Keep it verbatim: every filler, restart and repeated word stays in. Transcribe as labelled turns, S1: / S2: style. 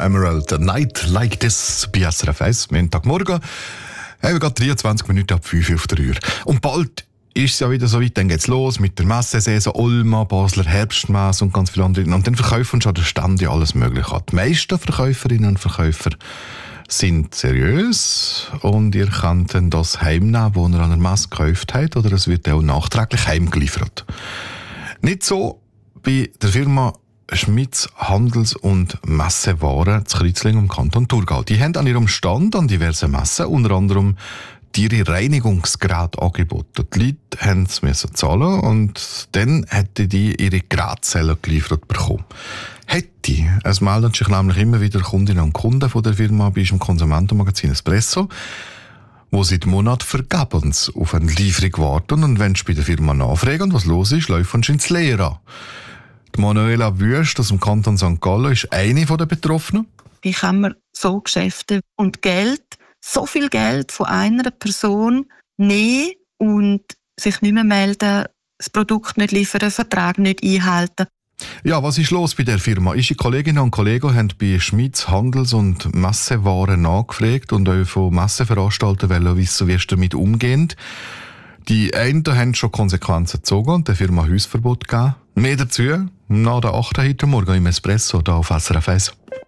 S1: Emerald, A Night Like This bei S R F eins. Montagmorgen haben wir gerade dreiundzwanzig Minuten ab fünf auf der Uhr. Und bald ist es ja wieder so weit, dann geht's los mit der Messesaison, Olma, Basler Herbstmesse und ganz viele andere. Und dann verkaufen schon der Stand ja alles Mögliche an. Die meisten Verkäuferinnen und Verkäufer sind seriös und ihr könnt dann das heimnehmen, das ihr an der Messe gekauft habt, oder es wird auch nachträglich heimgeliefert. Nicht so bei der Firma Schmitz Handels- und Messewaren zu Kreuzlingen im Kanton Thurgau. Die haben an ihrem Stand an diversen Messen unter anderem ihre Reinigungsgeräte angeboten. Die Leute mussten es zahlen und dann hätten die ihre Gerätezellen geliefert bekommen. Hätte. Es melden sich nämlich immer wieder Kundinnen und Kunden von der Firma bei unserem Konsumentenmagazin Espresso, wo seit Monaten vergebens auf eine Lieferung warten, und wenn sie bei der Firma nachfragen, was los ist, laufen sie ins Leere. Die Manuela Wüst aus dem Kanton Sankt Gallen ist eine der Betroffenen.
S2: Wie kann man so Geschäfte und Geld, so viel Geld von einer Person nehmen und sich nicht mehr melden, das Produkt nicht liefern, den Vertrag nicht einhalten?
S1: Ja, was ist los bei der Firma? Unsere Kolleginnen und Kollegen haben bei Schmitz Handels- und Messewaren nachgefragt und auch von Messeveranstaltern wollen wissen, wie sie damit umgehen. Die einen haben schon Konsequenzen gezogen und der Firma Hausverbot gegeben. Mehr dazu nach der achten heute Morgen im Espresso hier auf S R F eins.